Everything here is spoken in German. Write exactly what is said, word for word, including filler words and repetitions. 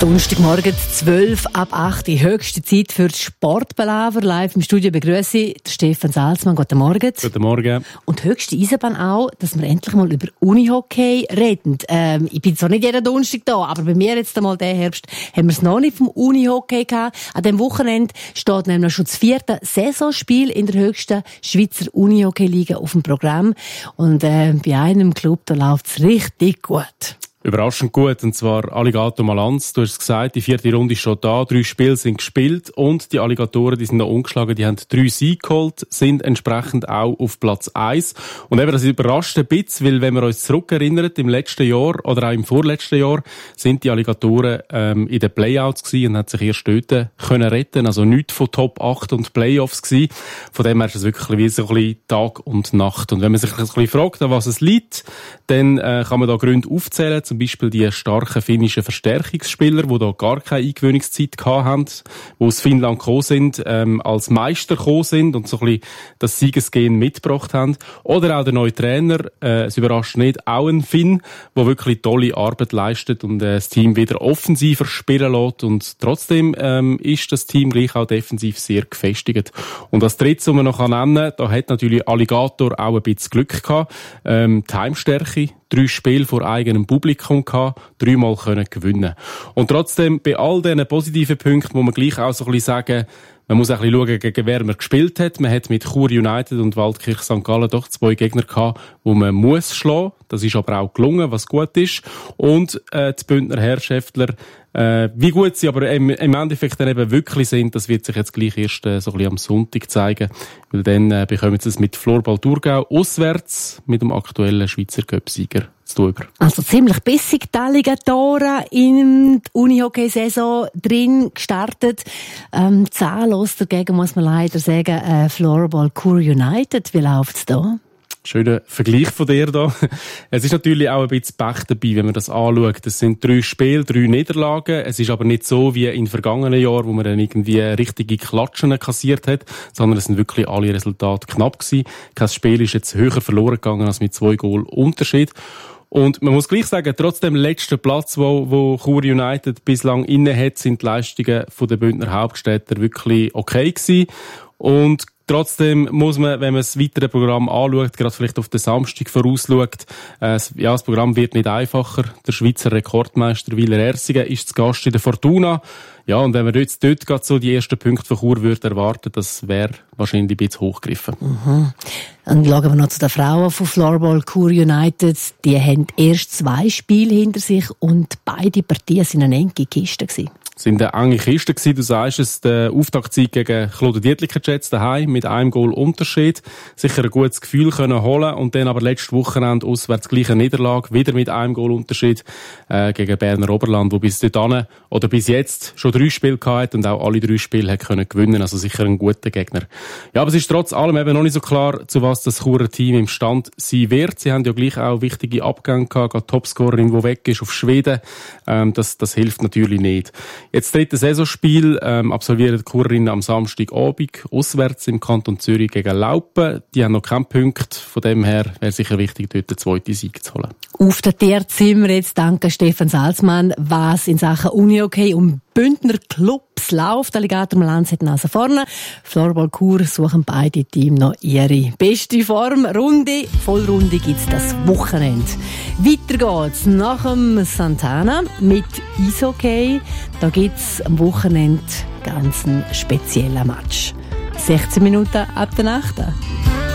Donnerstagmorgen zwölf ab acht, die höchste Zeit für das Sportpalaver. Live im Studio begrüße ich Stefan Salzmann. Guten Morgen. Guten Morgen. Und höchste Eisenbahn auch, dass wir endlich mal über Unihockey reden. Ähm, ich bin zwar nicht jeden Donnerstag da, aber bei mir jetzt einmal diesen Herbst haben wir es noch nicht vom Unihockey gehabt. An diesem Wochenende steht nämlich schon das vierte Saisonspiel in der höchsten Schweizer Unihockey-Liga auf dem Programm. Und äh, bei einem Club, da läuft es richtig gut. Überraschend gut, und zwar Alligator Malanz. Du hast es gesagt, die vierte Runde ist schon da, drei Spiele sind gespielt und die Alligatoren, die sind noch ungeschlagen, die haben drei Siege geholt, sind entsprechend auch auf Platz eins. Und eben, das überrascht ein bisschen, weil wenn wir uns zurückerinnern, im letzten Jahr oder auch im vorletzten Jahr sind die Alligatoren ähm, in den Playouts gewesen und haben sich erst dort können retten, also nichts von Top acht und Playoffs gewesen. Von dem her ist es wirklich wie so ein bisschen Tag und Nacht. Und wenn man sich ein bisschen fragt, an was es liegt, dann äh, kann man da Gründe aufzählen. Zum Beispiel die starken finnischen Verstärkungsspieler, die da gar keine Eingewöhnungszeit gehabt haben, die aus Finnland gekommen sind, ähm, als Meister gekommen sind und so ein bisschen das Siegesgen mitgebracht haben. Oder auch der neue Trainer, äh, es überrascht nicht, auch ein Finn, der wirklich tolle Arbeit leistet und äh, das Team wieder offensiver spielen lässt. Und trotzdem ähm, ist das Team gleich auch defensiv sehr gefestigt. Und als drittes, was man noch nennen kann, da hat natürlich Alligator auch ein bisschen Glück gehabt. Ähm, die Heimstärke, drei Spiele vor eigenem Publikum gehabt, dreimal können gewinnen. Und trotzdem, bei all diesen positiven Punkten muss man gleich auch so ein bisschen sagen, man muss auch ein bisschen schauen, gegen wer man gespielt hat. Man hat mit Chur United und Waldkirch Sankt Gallen doch zwei Gegner gehabt, die man muss schlagen. Das ist aber auch gelungen, was gut ist. Und äh, die Bündner Herrschäftler, äh, wie gut sie aber im, im Endeffekt dann eben wirklich sind, das wird sich jetzt gleich erst äh, so ein bisschen am Sonntag zeigen. Weil dann äh, bekommen sie es mit Florbal Thurgau auswärts mit dem aktuellen Schweizer Cup-Sieger zu tun. Also ziemlich bissig die Alligatoren in der Unihockey-Saison drin gestartet. Ähm, zahllos dagegen muss man leider sagen, äh, Florbal Chur United. Wie läuft's da? Schöner Vergleich von dir da. Es ist natürlich auch ein bisschen Pech dabei, wenn man das anschaut. Es sind drei Spiele, drei Niederlagen. Es ist aber nicht so wie in vergangenen Jahren, wo man dann irgendwie richtige Klatschen kassiert hat, sondern es sind wirklich alle Resultate knapp gewesen. Kein Spiel ist jetzt höher verloren gegangen als mit zwei Goal Unterschied. Und man muss gleich sagen, trotzdem letzten Platz, wo, wo Chur United bislang inne hat, sind die Leistungen von den Bündner Hauptstädter wirklich okay gewesen. Und trotzdem muss man, wenn man das weitere Programm anschaut, gerade vielleicht auf den Samstag vorausschaut, äh, ja, das Programm wird nicht einfacher. Der Schweizer Rekordmeister Weiler Ersingen ist zu Gast in der Fortuna. Ja, und wenn man jetzt dort gerade so die ersten Punkte von Chur würde erwarten, das wäre wahrscheinlich ein bisschen hochgegriffen. Mhm. Dann schauen wir noch zu den Frauen von Florbal Chur United. Die haben erst zwei Spiele hinter sich und beide Partien sind eine enge Kiste gewesen. Es sind eine enge Kiste gewesen. Du sagst es, der Auftaktsieg gegen Claude Dietliker Jets daheim mit einem Goal Unterschied. Sicher ein gutes Gefühl können holen und dann aber letztes Wochenende auswärts gleiche Niederlage, wieder mit einem Goal Unterschied äh, gegen Berner Oberland, wo bis dahin oder bis jetzt schon drei Spiele gehabt und auch alle drei Spiele hat können gewinnen. Also sicher ein guter Gegner. Ja, aber es ist trotz allem eben noch nicht so klar, zu was das Churer Team im Stand sein wird. Sie haben ja gleich auch wichtige Abgänge gehabt, gerade Topscorerin, die weg ist auf Schweden. Ähm, das, das hilft natürlich nicht. Jetzt dritte Saisonspiel ähm, absolvieren die Churerinnen am Samstagabend auswärts im Kanton Zürich gegen Laupen. Die haben noch keinen Punkt. Von dem her wäre sicher wichtig, dort den zweiten Sieg zu holen. Auf der Tier sind wir jetzt, danke Stefan Salzmann, was in Sachen Unihockey und Bündner Clubs läuft. Alligator Malanz hat also vorne. Florbal Chur suchen beide Teams noch ihre beste Form. Runde, Vollrunde gibt's das Wochenende. Weiter geht's nach dem Santana mit Eishockey. Da gibt's am Wochenende ganz einen speziellen Match. sechzehn Minuten ab der Nacht.